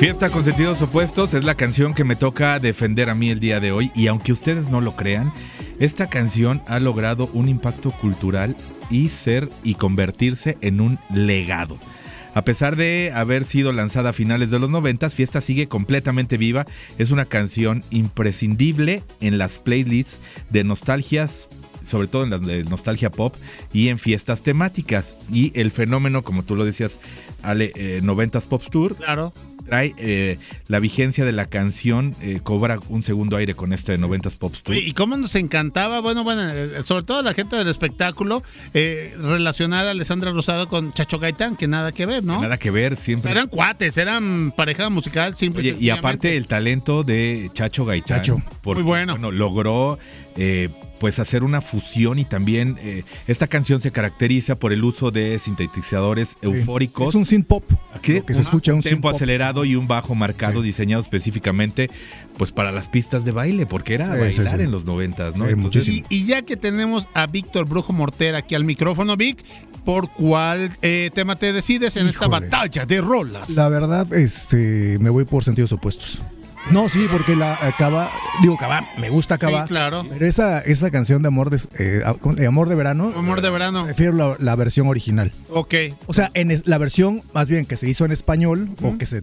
Fiesta con sentidos opuestos es la canción que me toca defender a mí el día de hoy, y aunque ustedes no lo crean, esta canción ha logrado un impacto cultural y convertirse en un legado. A pesar de haber sido lanzada a finales de los 90, Fiesta sigue completamente viva. Es una canción imprescindible en las playlists de nostalgias, sobre todo en las de nostalgia pop y en fiestas temáticas. Y el fenómeno, como tú lo decías, Ale, 90s Pop Tour, claro, trae la vigencia de la canción, cobra un segundo aire con este 90s Pop Tour. Y cómo nos encantaba, bueno, sobre todo la gente del espectáculo, relacionar a Alessandra Rosado con Chacho Gaitán, que nada que ver, ¿no? Que nada que ver, siempre. Eran cuates, eran pareja musical, simple. Oye, y aparte el talento de Chacho Gaitán. Porque, muy bueno. Logró pues hacer una fusión, y también esta canción se caracteriza por el uso de sintetizadores eufóricos. Es un synth pop. Que se escucha un tempo synth acelerado y un bajo marcado, diseñado específicamente pues para las pistas de baile, porque era bailar en los 90s, ¿no? Entonces, y ya que tenemos a Víctor Brujo Mortera aquí al micrófono, Vic, ¿por cuál tema te decides en esta batalla de rolas? La verdad, me voy por sentidos opuestos. No, sí, porque me gusta Cabá. Sí, claro. Pero esa canción de Amor de Verano. Amor de Verano. Prefiero la versión original. Ok. O sea, la versión más bien que se hizo en español, o que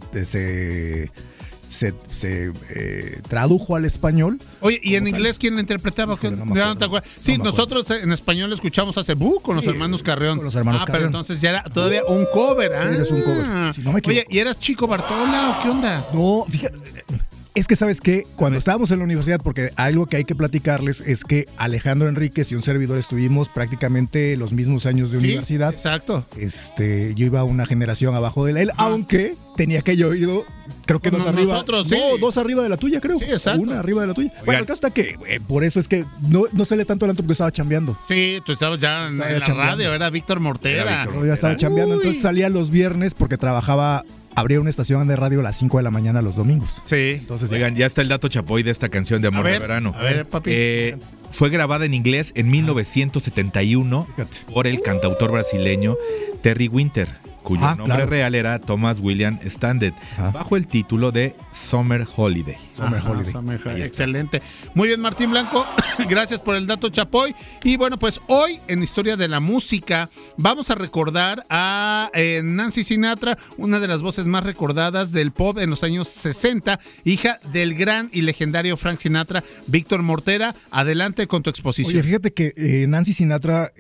se tradujo al español. Oye, ¿y en inglés quién la interpretaba? No te acuerdas. Sí, nosotros en español escuchamos hace con los hermanos Carrión. Con los hermanos Carrión. Pero entonces ya era todavía un cover. Sí, eres un cover. Si no me equivoco. Oye, ¿y eras Chico Bartola o qué onda? No, fíjate. Es que, ¿sabes qué? Cuando estábamos en la universidad, porque algo que hay que platicarles es que Alejandro Enríquez y un servidor estuvimos prácticamente los mismos años de universidad. Exacto. Yo iba una generación abajo de él, aunque tenía que yo ido, creo que dos arriba. Nosotros, sí. No, dos arriba de la tuya, creo. Sí, exacto. Una arriba de la tuya. Oigan. Bueno, el caso está que por eso es que no se lee tanto el antro, porque estaba chambeando. Sí, tú estabas ya en la radio, era Víctor Mortera. Yo ya estaba chambeando, entonces salía los viernes porque abría una estación de radio a las 5 de la mañana los domingos. Sí. Entonces, oigan, ya está el dato chapoy de esta canción de Amor de Verano. A ver, papi. Fue grabada en inglés en 1971 por el cantautor brasileño Terry Winter, cuyo nombre real era Thomas William Standet, bajo el título de Summer Holiday. Excelente. Muy bien, Martín Blanco, gracias por el dato chapoy. Y bueno, pues hoy en Historia de la Música vamos a recordar a Nancy Sinatra, una de las voces más recordadas del pop en los años 60, hija del gran y legendario Frank Sinatra. Víctor Mortera, adelante con tu exposición. Oye, fíjate que Nancy Sinatra,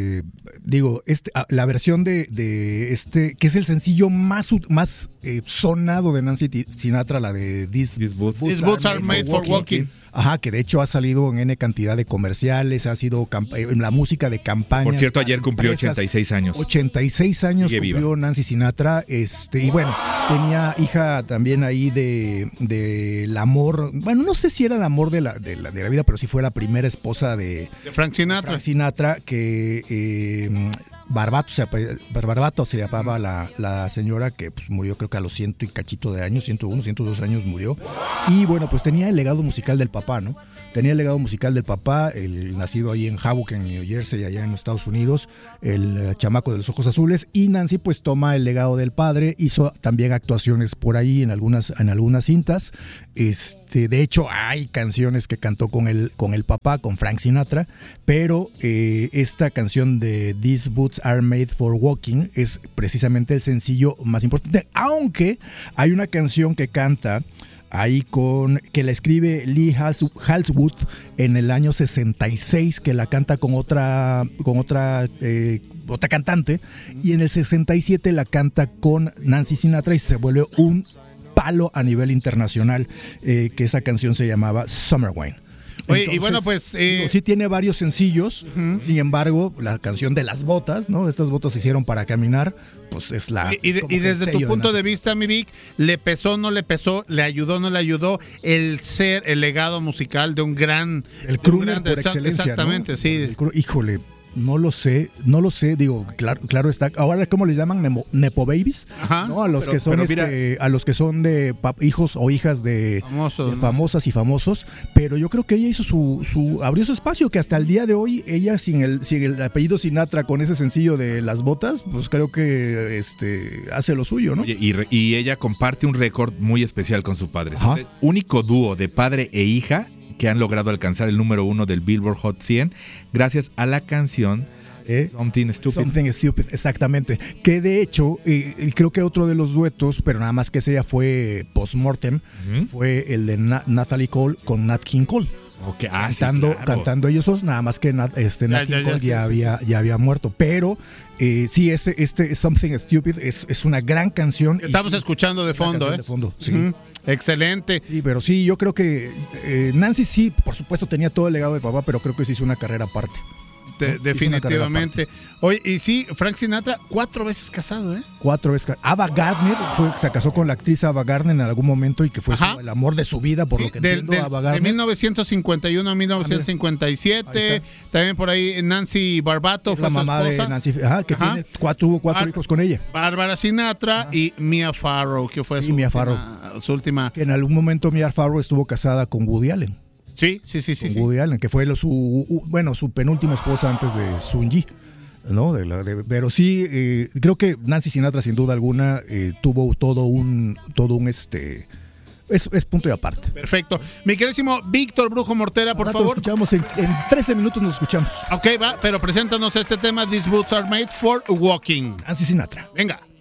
la versión de que es el sencillo más sonado de Nancy Sinatra, la de These Boots Are Made for Walking. Ajá, que de hecho ha salido en N cantidad de comerciales, ha sido en la música de campaña. Por cierto, ayer cumplió 86 años. 86 años cumplió viva Nancy Sinatra, y bueno, tenía hija también ahí del amor, bueno, no sé si era el amor de la vida, pero sí fue la primera esposa de Frank Sinatra. Frank Sinatra, que Barbato se llamaba la señora, que pues murió creo que a los 100 y cachito de años, 101, 102 años murió. Y bueno, pues tenía el legado musical del papá, ¿no? Tenía el legado musical del papá, el nacido ahí en Hoboken, New Jersey, allá en los Estados Unidos, el chamaco de los ojos azules. Y Nancy pues toma el legado del padre, hizo también actuaciones por ahí en algunas cintas. De hecho, hay canciones que cantó con el papá, con Frank Sinatra, pero esta canción de These Boots Are Made for Walking es precisamente el sencillo más importante, aunque hay una canción que canta ahí que la escribe Lee Halswood en el año 66, que la canta con otra cantante, y en el 67 la canta con Nancy Sinatra y se vuelve un palo a nivel internacional, que esa canción se llamaba Summer Wine. Oye, y bueno, pues sí tiene varios sencillos. Sin embargo, la canción de las botas, ¿no? Estas botas se hicieron para caminar, pues es la... Y desde tu punto de vista, mi Vic, ¿le pesó, no le pesó, le ayudó, no le ayudó el legado musical de un gran... El crooner por excelencia, exactamente, ¿no? sí. Híjole, No lo sé, digo, claro está. Ahora, ¿cómo le llaman? Nepo babies, ¿no? A los que son a los que son de hijos o hijas de famosas y famosos, pero yo creo que ella hizo abrió su espacio, que hasta el día de hoy ella sin el apellido Sinatra, con ese sencillo de Las Botas, pues creo que hace lo suyo, ¿no? Oye, y ella comparte un récord muy especial con su padre. Es el único dúo de padre e hija que han logrado alcanzar el número 1 del Billboard Hot 100 gracias a la canción Something Stupid, exactamente. Que de hecho, creo que otro de los duetos, pero nada más que ese ya fue post-mortem, fue el de Natalie Cole con Nat King Cole. Okay. Cantando ellos dos, nada más que Nat King Cole ya había muerto. Pero sí, este Something Stupid es una gran canción. Estamos escuchando de fondo, de fondo, sí. Excelente. Sí, pero sí, yo creo que Nancy sí, por supuesto, tenía todo el legado de papá, pero creo que se hizo una carrera aparte. Definitivamente. Oye, y sí, Frank Sinatra, 4 veces casado, 4 veces. Ava Gardner se casó con la actriz Ava Gardner en algún momento y que fue el amor de su vida, por lo que entiendo, Ava Gardner. De 1951 a 1957. También por ahí Nancy Barbato fue la mamá su esposa. de Nancy, tuvo 4 hijos con ella. Bárbara Sinatra y Mia Farrow, que fue su última. Que en algún momento Mia Farrow estuvo casada con Woody Allen. Sí. Woody Allen, que fue su penúltima esposa antes de Sun-Yi, ¿no? Pero sí, creo que Nancy Sinatra, sin duda alguna, tuvo todo un es punto y aparte. Perfecto. Mi queridísimo Víctor Brujo Mortera, por favor. Escuchamos en 13 minutos nos escuchamos. Ok, va, pero preséntanos este tema, These Boots Are Made for Walking. Nancy Sinatra. Venga.